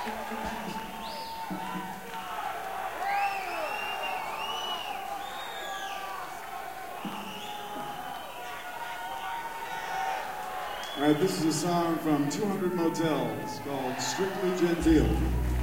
All right, this is a song from 200 Motels called Strictly Genteel.